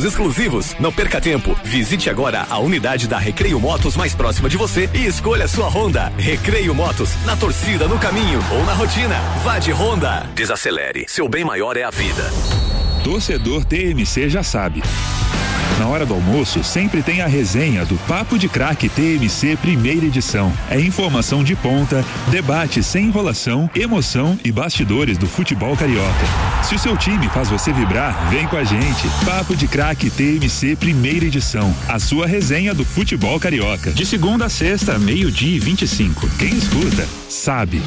exclusivos. Não perca tempo. Visite agora a unidade da Recreio Motos mais próxima de você e escolha sua Honda. Recreio Motos, na torcida, no caminho ou na rotina. Vá de Honda. Desacelere. Seu bem maior é a vida. Torcedor TMC já sabe. Na hora do almoço, sempre tem a resenha do Papo de Craque TMC primeira edição. É informação de ponta, debate sem enrolação, emoção e bastidores do futebol carioca. Se o seu time faz você vibrar, vem com a gente. Papo de Craque TMC primeira edição. A sua resenha do futebol carioca. De segunda a sexta, 12:25. Quem escuta, sabe.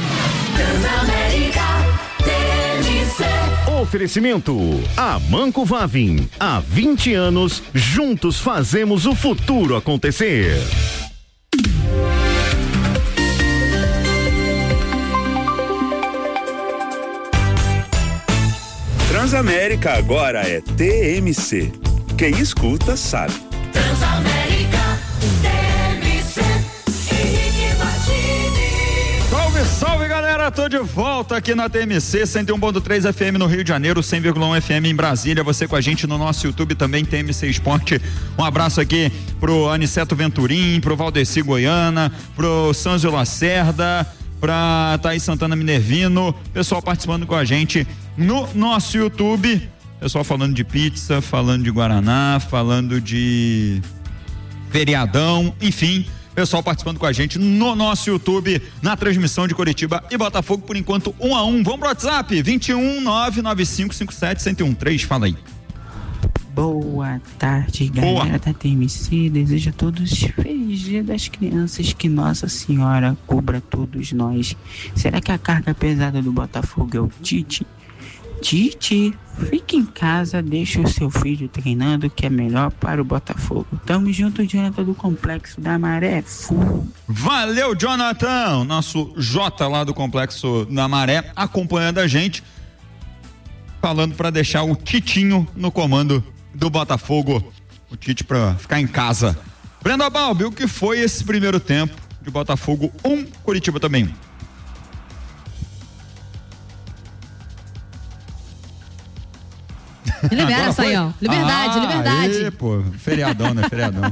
Oferecimento Amanco Vavin, há 20 anos, juntos fazemos o futuro acontecer. Transamérica agora é TMC. Quem escuta sabe. Transamérica, TMC, Henrique Martini. Salve, salve galera, tô de volta aqui na TMC 101.3 FM no Rio de Janeiro, 100,1 FM em Brasília, você com a gente no nosso YouTube também, TMC Esporte. Um abraço aqui pro Aniceto Venturim, pro Valdeci Goiana, pro Sanzio Lacerda, pra Thaís Santana Minervino, pessoal participando com a gente no nosso YouTube, pessoal falando de pizza, falando de Guaraná, falando de feriadão, enfim, pessoal participando com a gente no nosso YouTube, na transmissão de Coritiba e Botafogo, por enquanto 1-1. Vamos pro WhatsApp, 21-99557-1013, fala aí. Boa tarde, galera da TMC, desejo a todos feliz dia das crianças, que Nossa Senhora cubra todos nós. Será que a carga pesada do Botafogo é o Tite? Tite, fique em casa, deixa o seu filho treinando, que é melhor para o Botafogo. Tamo junto, Jonathan do Complexo da Maré. Valeu, Jonathan, nosso Jota lá do Complexo da Maré, acompanhando a gente, falando para deixar o Titinho no comando do Botafogo, o Tite para ficar em casa. Brenda Balbi, o que foi esse primeiro tempo de Botafogo 1, Coritiba também 1? Libera, Saião. Liberdade, liberdade. Aí, pô, feriadão, né? Feriadão.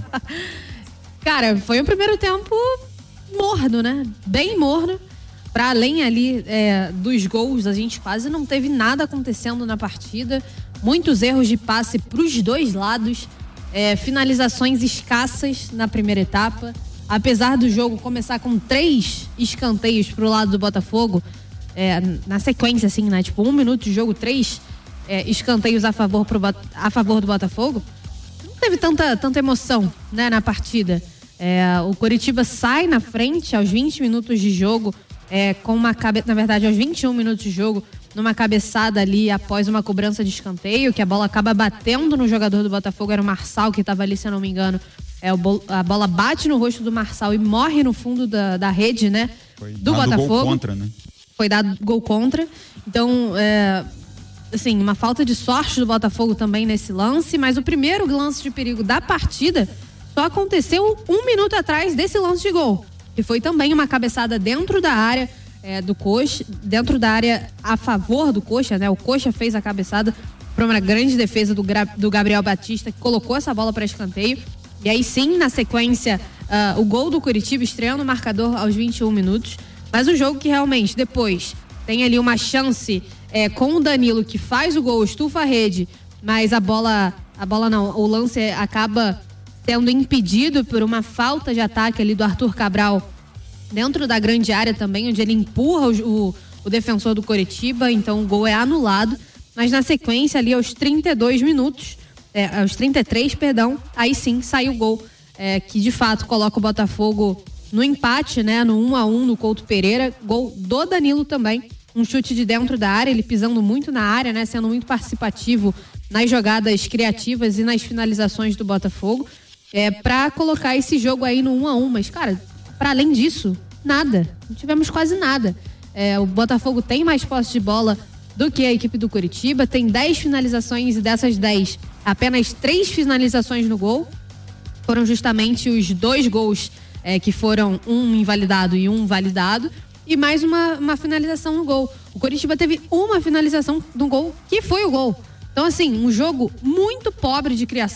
Cara, foi um primeiro tempo morno, né? Bem morno. Pra além ali dos gols, a gente quase não teve nada acontecendo na partida. Muitos erros de passe pros dois lados. Finalizações escassas na primeira etapa. Apesar do jogo começar com 3 escanteios pro lado do Botafogo, na sequência, assim, né? Tipo, 1 minuto de jogo, 3 escanteios a favor do Botafogo, não teve tanta emoção, né, na partida. O Coritiba sai na frente aos 20 minutos de jogo, na verdade, aos 21 minutos de jogo, numa cabeçada ali após uma cobrança de escanteio, que a bola acaba batendo no jogador do Botafogo, era o Marçal que estava ali, se eu não me engano. A bola bate no rosto do Marçal e morre no fundo da rede, né, do Botafogo. Gol contra, né? Foi dado gol contra. Então, assim, uma falta de sorte do Botafogo também nesse lance, mas o primeiro lance de perigo da partida só aconteceu 1 minuto atrás desse lance de gol, que foi também uma cabeçada dentro da área do Coxa, dentro da área a favor do Coxa, né? O Coxa fez a cabeçada para uma grande defesa do Gabriel Batista, que colocou essa bola para escanteio, e aí sim, na sequência, o gol do Coritiba estreando o marcador aos 21 minutos, mas o jogo que realmente depois tem ali uma chance com o Danilo, que faz o gol, estufa a rede, mas a bola não, o lance acaba sendo impedido por uma falta de ataque ali do Arthur Cabral dentro da grande área também, onde ele empurra o defensor do Coritiba, então o gol é anulado, mas na sequência ali aos 32 minutos, aos 33, perdão, aí sim sai o gol, que de fato coloca o Botafogo no empate, né, no 1-1 no Couto Pereira, gol do Danilo também. Um chute de dentro da área, ele pisando muito na área, né? Sendo muito participativo nas jogadas criativas e nas finalizações do Botafogo, pra colocar esse jogo aí no 1-1. Mas, cara, para além disso, nada. Não tivemos quase nada. O Botafogo tem mais posse de bola do que a equipe do Coritiba, tem 10 finalizações e dessas 10, apenas 3 finalizações no gol. Foram justamente os 2 gols que foram um invalidado e um validado. E mais uma finalização no gol. O Coritiba teve uma finalização no gol, que foi o gol. Então, assim, um jogo muito pobre de criação.